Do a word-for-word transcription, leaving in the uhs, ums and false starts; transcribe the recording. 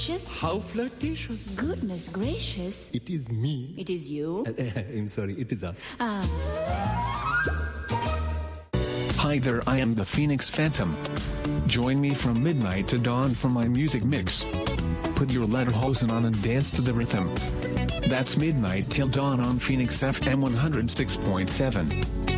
Just How flirtatious. goodness gracious. It is me. It is you. I'm sorry, it is us. Ah, Hi there, I am the Phoenix Phantom. Join me from midnight to dawn for my music mix. Put your lederhosen on and dance to the rhythm. That's midnight till dawn on Phoenix F M one oh six point seven.